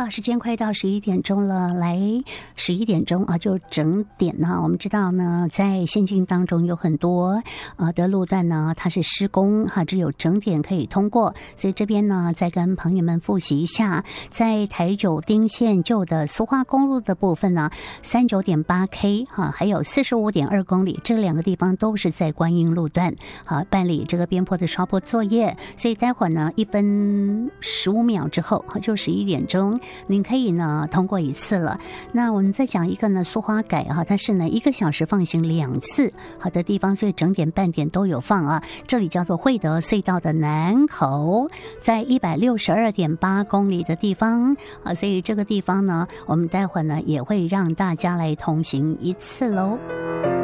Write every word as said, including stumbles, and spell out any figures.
好，时间快到十一点钟了，来十一点钟啊，就整点呢。我们知道呢，在县境当中有很多呃的路段呢，它是施工哈，只有整点可以通过，所以这边呢，再跟朋友们复习一下，在台九丁线旧的苏花公路的部分呢，三九点八 K 哈，还有四十五点二公里，这两个地方都是在观音路段好办理这个边坡的刷坡作业，所以待会儿呢，一分十五秒之后，就十一点钟。您可以呢通过一次了。那我们再讲一个呢，苏花改哈，它是呢一个小时放行两次好的地方，所以整点半点都有放啊。这里叫做惠德隧道的南口，在一百六十二点八公里的地方啊，所以这个地方呢，我们待会儿呢也会让大家来通行一次喽。